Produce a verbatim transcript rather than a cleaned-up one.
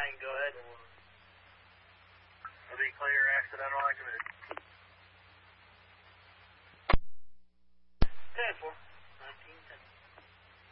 nine, go ahead. I'll be clear, accidental activity. ten four.